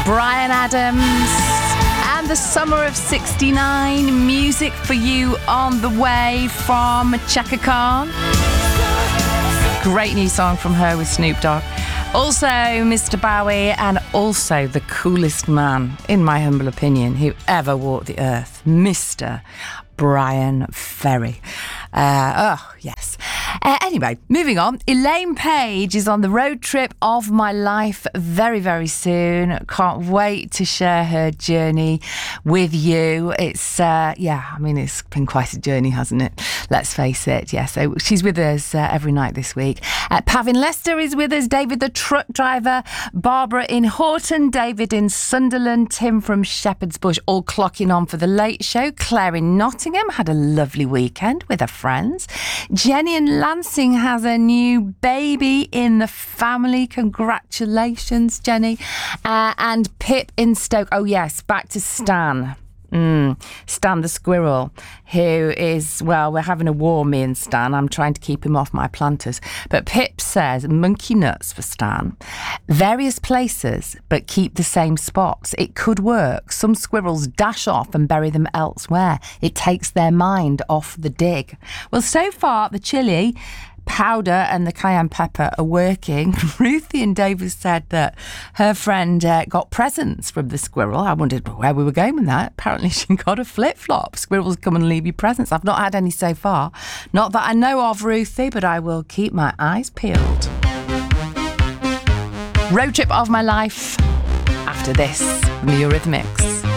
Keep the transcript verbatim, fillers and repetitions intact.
Bryan Adams and the summer of sixty-nine. Music for you on the way from Chaka Khan. Great new song from her with Snoop Dogg. Also Mister Bowie, and also the coolest man, in my humble opinion, who ever walked the earth, Mister Bryan Ferry. Uh, oh, yes. Uh, anyway, moving on. Elaine Paige is on the road trip of my life very, very soon. Can't wait to share her journey with you. It's, uh, yeah, I mean, it's been quite a journey, hasn't it? Let's face it. Yeah, so she's with us uh, every night this week. Uh, Pavin Lester is with us. David the truck driver. Barbara in Horton. David in Sunderland. Tim from Shepherd's Bush, all clocking on for the late show. Claire in Nottingham had a lovely weekend with her friends. Jenny in Lansing has a new baby in the family. Congratulations, Jenny. Uh, and Pip in Stoke. Oh, yes, back to Stan. Mm, Stan the squirrel, who is, well, we're having a war, me and Stan. I'm trying to keep him off my planters. But Pip says monkey nuts for Stan. Various places, but keep the same spots. It could work. Some squirrels dash off and bury them elsewhere. It takes their mind off the dig. Well, so far, the chili powder and the cayenne pepper are working. Ruthie and David said that her friend uh, got presents from the squirrel. I wondered where we were going with that. Apparently she got a flip-flop. Squirrels come and leave you presents. I've not had any so far. Not that I know of, Ruthie, but I will keep my eyes peeled. Road trip of my life after this from the Eurythmics.